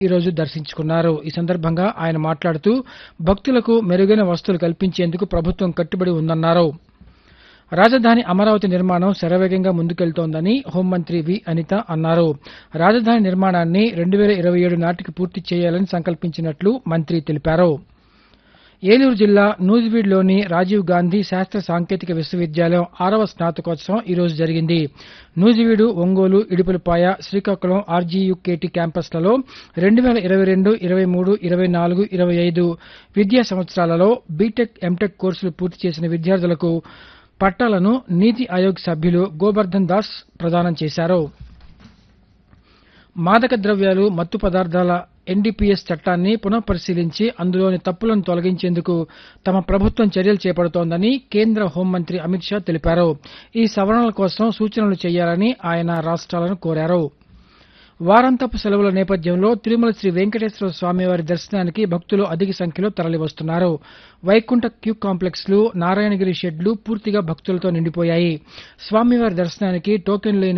ఈరోజు దర్శించుకున్నారు. ఈ సందర్భంగా ఆయన మాట్లాడుతూ భక్తులకు మెరుగైన వసతులు కల్పించేందుకు ప్రభుత్వం కట్టుబడి ఉందన్నారు. రాజధాని అమరావతి నిర్మాణం శరవేగంగా ముందుకెళ్తోందని హోంమంత్రి వి అనిత అన్నారు. రాజధాని నిర్మాణాన్ని 2027 నాటికి పూర్తి చేయాలని సంకల్పించినట్లు మంత్రి తెలిపారు. ఏలూరు జిల్లా నూజివీడులోని రాజీవ్ గాంధీ శాస్త్ర సాంకేతిక విశ్వవిద్యాలయం 6వ స్నాతకోత్సవం ఈరోజు జరిగింది. నూజివీడు, ఒంగోలు, ఇడుపులపాయ, శ్రీకాకుళం ఆర్జీయుకేటీ క్యాంపస్లలో 2022, 23, 24, 25 విద్యా సంవత్సరాలలో బీటెక్, ఎంటెక్ కోర్సులు పూర్తి చేసిన విద్యార్థులకు పట్టాలను నీతి ఆయోగ్ సభ్యులు గోబర్ధన్ దాస్ ప్రదానం చేశారు. మాదక ద్రవ్యాలు, మత్తు పదార్థాల ఎన్డీపీఎస్ చట్టాన్ని పునఃపరిశీలించి అందులోని తప్పులను తొలగించేందుకు తమ ప్రభుత్వం చర్యలు చేపడుతోందని కేంద్ర హోంమంత్రి అమిత్ షా తెలిపారు. ఈ సవరణల కోసం సూచనలు చేయాలని ఆయన రాష్ట్రాలను కోరారు. వారాంతపు సెలవుల నేపథ్యంలో తిరుమల శ్రీ వెంకటేశ్వర స్వామివారి దర్శనానికి భక్తులు అధిక సంఖ్యలో తరలివస్తున్నారు. వైకుంఠ క్యూ కాంప్లెక్స్లు, నారాయణగిరి షెడ్లు పూర్తిగా భక్తులతో నిండిపోయాయి. స్వామివారి దర్శనానికి టోకెన్ లేని